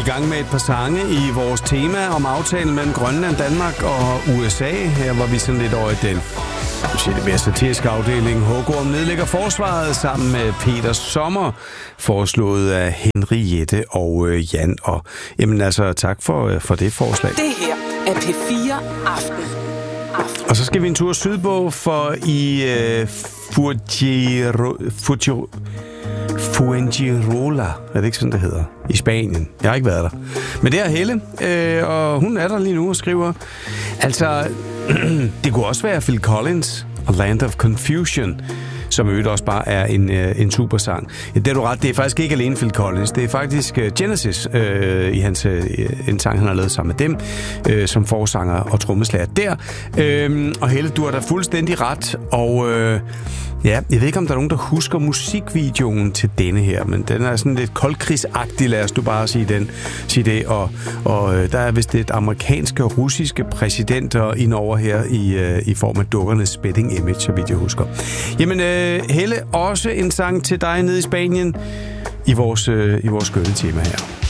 i gang med et par sange i vores tema om aftalen mellem Grønland, Danmark og USA. Her var vi sådan lidt over i den det mere satiriske afdeling. Hugorm nedlægger forsvaret sammen med Peter Sommer, foreslået af Henriette og Jan. Og jamen altså, tak for det forslag. Det her er P4 Aften. Og så skal vi en tur sydpå, for i Fuengirola, er det ikke sådan, det hedder? I Spanien. Jeg har ikke været der. Men det er Helle, og hun er der lige nu og skriver. Altså, det kunne også være Phil Collins og Land of Confusion, som øvrigt også bare er en super sang. Det er du ret, det er faktisk ikke alene Phil Collins, det er faktisk Genesis i hans en sang, han har lavet sammen med dem, som forsanger og trommeslager der. Og Helle, du har da fuldstændig ret, og ja, jeg ved ikke, om der er nogen, der husker musikvideoen til denne her, men den er sådan lidt koldkrigsagtig, lad os du bare sige det, og der er vist et amerikanske og russiske præsidenter indover her i form af dukkernes spitting image, så vidt jeg husker. Jamen, Helle, også en sang til dig nede i Spanien i vores skønne tema her.